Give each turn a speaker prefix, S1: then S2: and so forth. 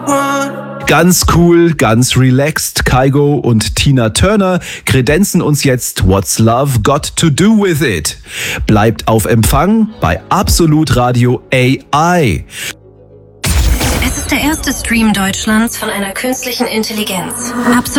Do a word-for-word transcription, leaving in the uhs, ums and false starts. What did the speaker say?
S1: Ganz cool, ganz relaxed, Kygo und Tina Turner kredenzen uns jetzt What's Love Got to Do With It. Bleibt auf Empfang bei Absolut Radio A I.
S2: Es ist der erste Stream Deutschlands von einer künstlichen Intelligenz. Absolut